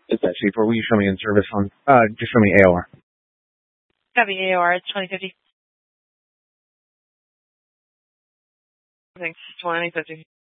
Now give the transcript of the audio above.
Is that cheaper? Will you show me in service on, just show me AOR. Copy AOR, it's 2050. Thanks, 2050.